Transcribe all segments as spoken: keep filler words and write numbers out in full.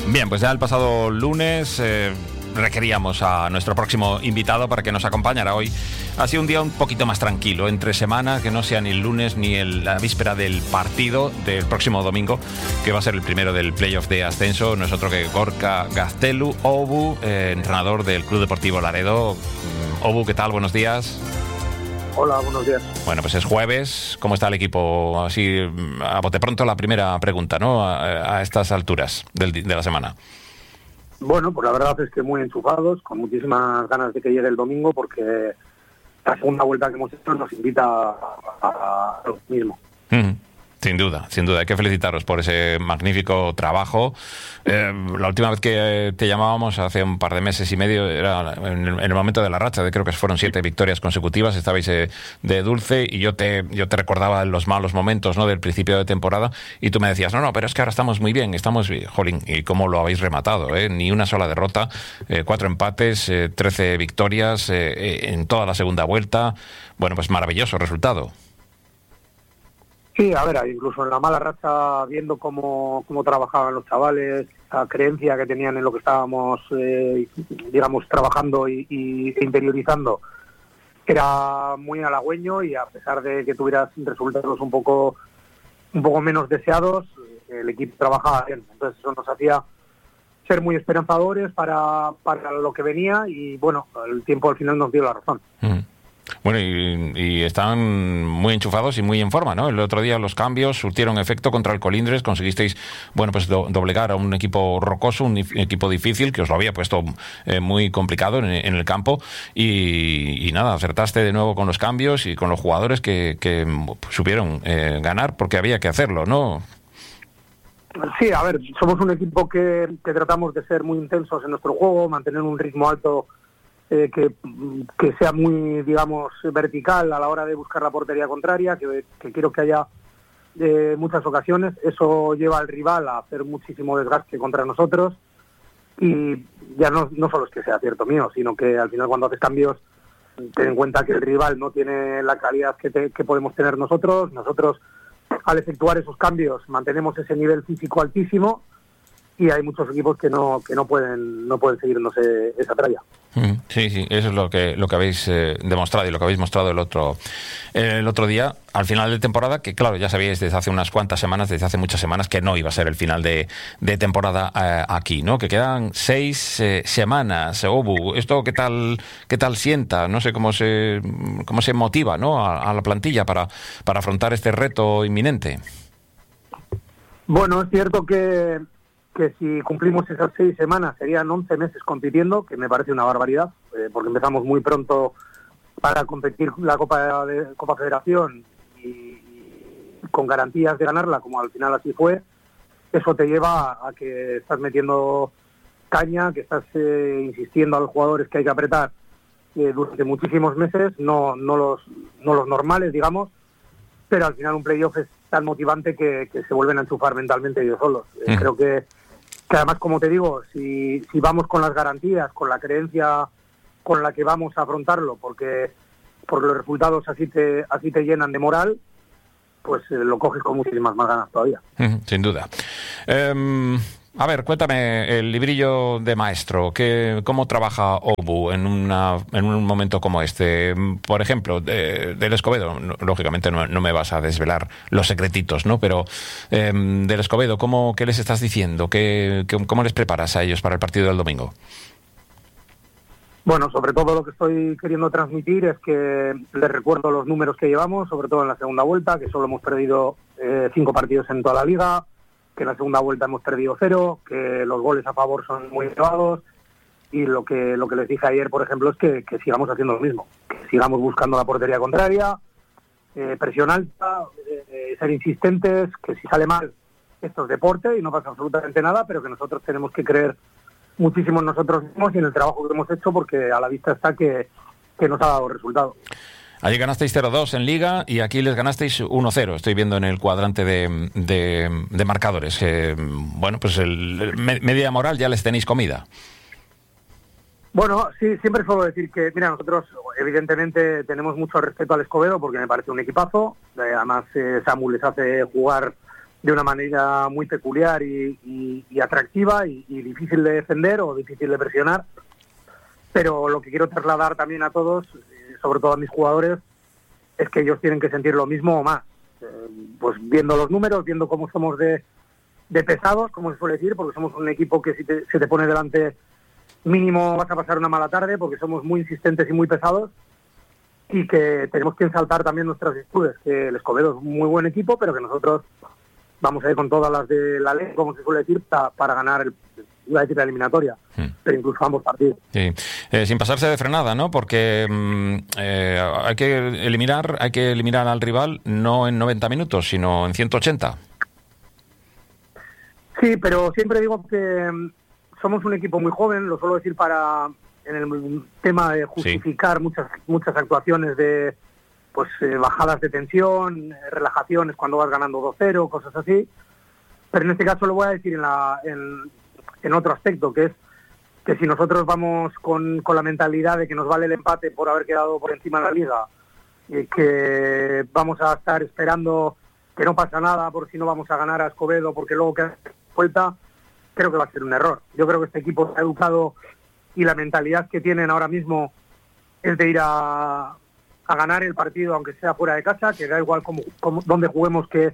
Bien, pues ya el pasado lunes eh, requeríamos a nuestro próximo invitado para que nos acompañara hoy. Ha sido un día un poquito más tranquilo, entre semana, que no sea ni el lunes ni el, la víspera del partido del próximo domingo, que va a ser el primero del playoff de ascenso. No es otro que Gorka Gaztelu, Obu, eh, entrenador del Club Deportivo Laredo. Obu, ¿qué tal? Buenos días. Hola, buenos días. Bueno, pues es jueves. ¿Cómo está el equipo? Así, a bote pronto, la primera pregunta, ¿no? A, a estas alturas del, de la semana. Bueno, pues la verdad es que muy enchufados, con muchísimas ganas de que llegue el domingo, porque la segunda vuelta que hemos hecho nos invita a, a, a lo mismo. Mm-hmm. Sin duda, sin duda. Hay que felicitaros por ese magnífico trabajo. Eh, la última vez que te llamábamos, hace un par de meses y medio, era en el, en el momento de la racha, de creo que fueron siete victorias consecutivas, estabais eh, de dulce, y yo te yo te recordaba los malos momentos, ¿no?, del principio de temporada, y tú me decías, no, no, pero es que ahora estamos muy bien, estamos bien. Jolín, y cómo lo habéis rematado, ¿eh? Ni una sola derrota, eh, cuatro empates, eh, trece victorias eh, eh, en toda la segunda vuelta. Bueno, pues maravilloso resultado. Sí, a ver, incluso en la mala racha, viendo cómo, cómo trabajaban los chavales, la creencia que tenían en lo que estábamos, eh, digamos, trabajando y, y interiorizando, era muy halagüeño, y a pesar de que tuvieras resultados un poco, un poco menos deseados, el equipo trabajaba bien. Entonces eso nos hacía ser muy esperanzadores para, para lo que venía, y bueno, el tiempo al final nos dio la razón. Mm. Bueno, y, y están muy enchufados y muy en forma, ¿no? El otro día los cambios surtieron efecto contra el Colindres, conseguisteis, bueno, pues do, doblegar a un equipo rocoso, un equipo difícil, que os lo había puesto eh, muy complicado en, en el campo, y, y nada, acertaste de nuevo con los cambios y con los jugadores que, que supieron eh, ganar, porque había que hacerlo, ¿no? Sí, a ver, somos un equipo que, que tratamos de ser muy intensos en nuestro juego, mantener un ritmo alto, Eh, que, que sea muy, digamos, vertical a la hora de buscar la portería contraria, que, que quiero que haya eh, muchas ocasiones. Eso lleva al rival a hacer muchísimo desgaste contra nosotros, y ya no, no solo es que sea cierto mío, sino que al final, cuando haces cambios, ten en cuenta que el rival no tiene la calidad que, te, que podemos tener nosotros. Nosotros, al efectuar esos cambios, mantenemos ese nivel físico altísimo, y hay muchos equipos que no que no pueden no pueden seguirnos eh, esa tralla. Sí, sí, eso es lo que lo que habéis eh, demostrado, y lo que habéis mostrado el otro eh, el otro día, al final de temporada, que claro, ya sabíais desde hace unas cuantas semanas, desde hace muchas semanas, que no iba a ser el final de, de temporada eh, aquí, ¿no? Que quedan seis eh, semanas. Obu, ¿esto qué tal qué tal sienta? No sé cómo se cómo se motiva, ¿no?, a, a la plantilla para, para afrontar este reto inminente. Bueno, es cierto que que si cumplimos esas seis semanas serían once meses compitiendo, que me parece una barbaridad, eh, porque empezamos muy pronto para competir la Copa de Copa Federación, y, y con garantías de ganarla, como al final así fue. Eso te lleva a, a que estás metiendo caña, que estás eh, insistiendo a los jugadores que hay que apretar eh, durante muchísimos meses, no, no, los, no los normales, digamos, pero al final un playoff es tan motivante que, que se vuelven a enchufar mentalmente ellos solos. Eh, mm. Creo que que además, como te digo, si, si vamos con las garantías, con la creencia con la que vamos a afrontarlo, porque, porque los resultados así te, así te llenan de moral, pues eh, lo coges con muchísimas más ganas todavía. Sin duda. Um... A ver, cuéntame el librillo de maestro. ¿Qué, ¿Cómo trabaja Obu en, una, en un momento como este? Por ejemplo, de, del Escobedo, no, lógicamente no, no me vas a desvelar los secretitos, ¿no? Pero eh, del Escobedo, ¿cómo, ¿qué les estás diciendo? ¿Qué, qué, ¿Cómo les preparas a ellos para el partido del domingo? Bueno, sobre todo lo que estoy queriendo transmitir es que les recuerdo los números que llevamos, sobre todo en la segunda vuelta, que solo hemos perdido eh, cinco partidos en toda la liga, que en la segunda vuelta hemos perdido cero, que los goles a favor son muy elevados, y lo que lo que les dije ayer, por ejemplo, es que, que sigamos haciendo lo mismo, que sigamos buscando la portería contraria, eh, presión alta, eh, ser insistentes, que si sale mal, esto es deporte y no pasa absolutamente nada, pero que nosotros tenemos que creer muchísimo en nosotros mismos y en el trabajo que hemos hecho, porque a la vista está que, que nos ha dado resultados. Allí ganasteis cero dos en Liga y aquí les ganasteis uno cero. Estoy viendo en el cuadrante de, de, de marcadores. Eh, bueno, pues el, el media moral ya les tenéis comida. Bueno, sí, siempre suelo decir que, mira, nosotros evidentemente tenemos mucho respeto al Escobedo porque me parece un equipazo. Eh, además, eh, Samu les hace jugar de una manera muy peculiar y, y, y atractiva y, y difícil de defender o difícil de presionar. Pero lo que quiero trasladar también a todos, eh, sobre todo a mis jugadores, es que ellos tienen que sentir lo mismo o más. Eh, pues viendo los números, viendo cómo somos de, de pesados, como se suele decir, porque somos un equipo que si te, se te pone delante mínimo vas a pasar una mala tarde, porque somos muy insistentes y muy pesados, y que tenemos que ensaltar también nuestras virtudes, que el Escobedo es un muy buen equipo, pero que nosotros vamos a ir con todas las de la ley, como se suele decir, para, para ganar el, iba a decir la eliminatoria, hmm. pero incluso ambos partidos. Sí. Eh, sin pasarse de frenada, ¿no? Porque mm, eh, hay que eliminar, hay que eliminar al rival no en noventa minutos, sino en ciento ochenta. Sí, pero siempre digo que mm, somos un equipo muy joven, lo suelo decir para en el tema de justificar sí. muchas muchas actuaciones de pues eh, bajadas de tensión, relajaciones cuando vas ganando dos cero, cosas así. Pero en este caso lo voy a decir en, la, en, en otro aspecto, que es que si nosotros vamos con, con la mentalidad de que nos vale el empate por haber quedado por encima de la liga y que vamos a estar esperando que no pasa nada por si no vamos a ganar a Escobedo porque luego queda vuelta, creo que va a ser un error. Yo creo que este equipo se ha educado y la mentalidad que tienen ahora mismo es de ir a... a ganar el partido aunque sea fuera de casa, que da igual cómo, cómo, dónde juguemos, que,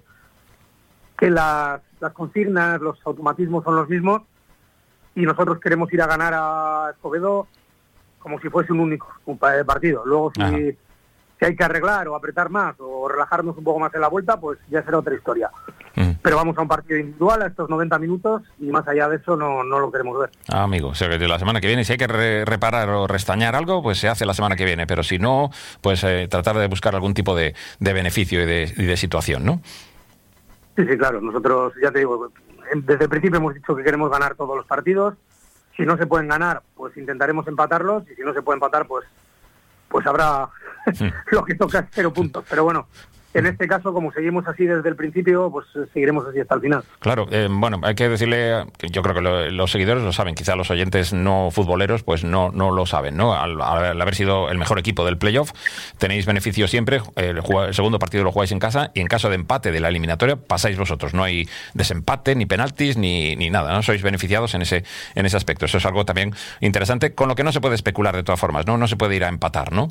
que las, las consignas, los automatismos son los mismos, y nosotros queremos ir a ganar a Escobedo como si fuese un único un partido. Luego si, si hay que arreglar o apretar más o relajarnos un poco más en la vuelta, pues ya será otra historia. Mm. Pero vamos a un partido individual a estos noventa minutos y más allá de eso no, no lo queremos ver. Ah, amigo, o sea que la semana que viene si hay que re- reparar o restañar algo, pues se hace la semana que viene, pero si no, pues eh, tratar de buscar algún tipo de, de beneficio y de, y de situación, ¿no? Sí, sí, claro. Nosotros, ya te digo, desde el principio hemos dicho que queremos ganar todos los partidos. Si no se pueden ganar, pues intentaremos empatarlos, y si no se puede empatar, pues pues habrá sí. lo que toca, cero puntos. Pero bueno, en este caso, como seguimos así desde el principio, pues seguiremos así hasta el final. Claro, eh, bueno, hay que decirle, que yo creo que lo, los seguidores lo saben, quizá los oyentes no futboleros pues no no lo saben, ¿no? Al, al haber sido el mejor equipo del playoff, tenéis beneficio siempre, el, el segundo partido lo jugáis en casa, y en caso de empate de la eliminatoria pasáis vosotros, no hay desempate, ni penaltis, ni, ni nada, ¿no? Sois beneficiados en ese en ese aspecto. Eso es algo también interesante, con lo que no se puede especular de todas formas, ¿no? No se puede ir a empatar, ¿no?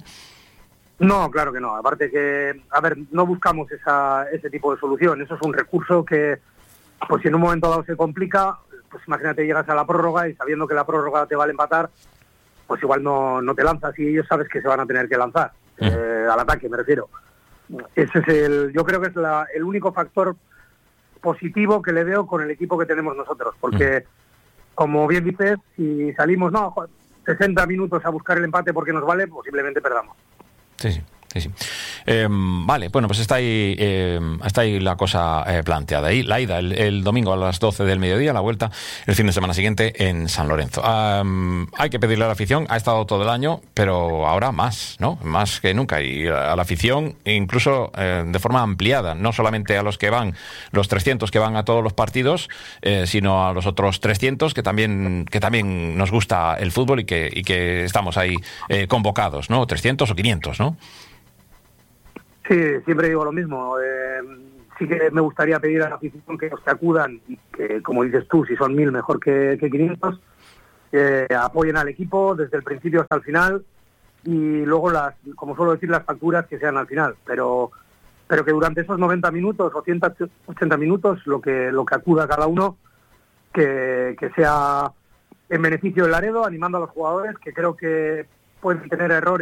No, claro que no. Aparte que, a ver, no buscamos esa, ese tipo de solución. Eso es un recurso que, pues si en un momento dado se complica, pues imagínate, llegas a la prórroga y sabiendo que la prórroga te vale empatar, pues igual no, no te lanzas y ellos sabes que se van a tener que lanzar, uh-huh. eh, al ataque me refiero. Ese es el, yo creo que es la, el único factor positivo que le veo con el equipo que tenemos nosotros, porque uh-huh. como bien dices, si salimos no sesenta minutos a buscar el empate porque nos vale, posiblemente perdamos. Sí, sí, sí, sí. Eh, vale, bueno, pues está ahí, eh, está ahí la cosa eh, planteada. Y la ida el, el domingo a las doce del mediodía, la vuelta el fin de semana siguiente en San Lorenzo. Um, hay que pedirle a la afición, ha estado todo el año, pero ahora más, ¿no? Más que nunca. Y a la afición, incluso eh, de forma ampliada, no solamente a los que van, los trescientos que van a todos los partidos, eh, sino a los otros trescientos que también, que también nos gusta el fútbol y que, y que estamos ahí eh, convocados, ¿no? trescientos o quinientos, ¿no? Sí, siempre digo lo mismo. Eh, sí que me gustaría pedir a la afición que los que acudan, y que, como dices tú, si son mil, mejor que, que quinientos, eh, apoyen al equipo desde el principio hasta el final, y luego, las, como suelo decir, las facturas que sean al final. Pero pero que durante esos noventa minutos o ciento ochenta minutos, lo que lo que acuda cada uno, que, que sea en beneficio del Laredo, animando a los jugadores, que creo que pueden tener errores